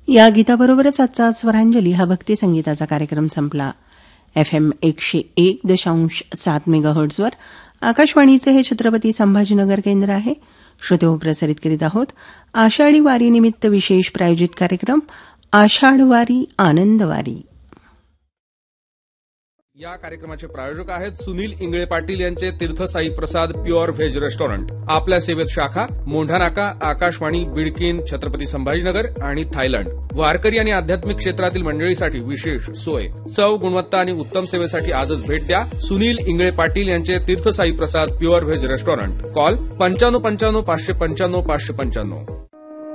या गीताबरोबरच आजचा स्वरांजली हा भक्ती संगीताचा कार्यक्रम संपला. FM 101.7 मेगाहर्ट्झवर आकाशवाणीचे हे छत्रपती संभाजीनगर केंद्र आहे. श्रोतेहो, प्रसारित करीत आहोत आषाढी वारीनिमित्त विशेष प्रायोजित कार्यक्रम आषाढ वारी आनंदवारी. या कार्यक्रमाचे प्रायोजक आहेत सुनील इंगळे पाटील यांचे तीर्थसाई प्रसाद प्युअर व्हेज रेस्टॉरंट. आपल्या सेवेत शाखा मोंढा नाका, आकाशवाणी, बिडकीन, छत्रपती संभाजीनगर आणि थायलंड. वारकरी आणि आध्यात्मिक क्षेत्रातील मंडळीसाठी विशेष सोय, चव, गुणवत्ता आणि उत्तम सेवेसाठी आजच भेट द्या. सुनील इंगळे पाटील यांचे तीर्थसाई प्रसाद प्युअर व्हेज रेस्टॉरंट. कॉल 9555 595 595.